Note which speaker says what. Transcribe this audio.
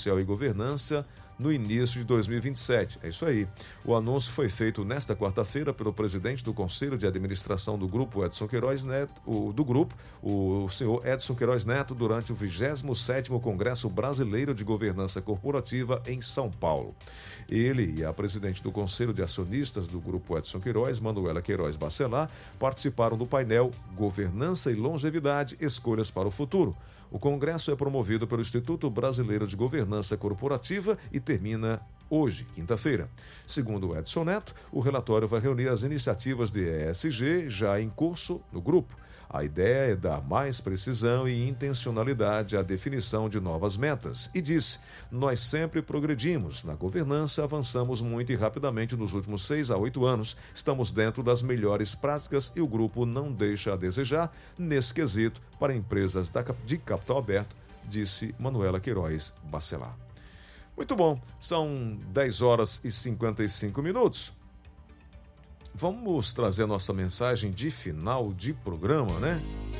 Speaker 1: social e governança no início de 2027. É isso aí. O anúncio foi feito nesta quarta-feira pelo presidente do Conselho de Administração do Grupo Edson Queiroz Neto, o senhor Edson Queiroz Neto, durante o 27º Congresso Brasileiro de Governança Corporativa em São Paulo. Ele e a presidente do Conselho de Acionistas do Grupo Edson Queiroz, Manuela Queiroz Bacelar, participaram do painel Governança e Longevidade, Escolhas para o Futuro. O congresso é promovido pelo Instituto Brasileiro de Governança Corporativa e termina hoje, quinta-feira. Segundo o Edson Neto, o relatório vai reunir as iniciativas de ESG já em curso no grupo. A ideia é dar mais precisão e intencionalidade à definição de novas metas. E disse: nós sempre progredimos. Na governança, avançamos muito e rapidamente nos últimos 6 a 8 anos. Estamos dentro das melhores práticas e o grupo não deixa a desejar nesse quesito para empresas de capital aberto, disse Manuela Queiroz Bacelar. Muito bom, são 10 horas e 55 minutos. Vamos trazer a nossa mensagem de final de programa, né?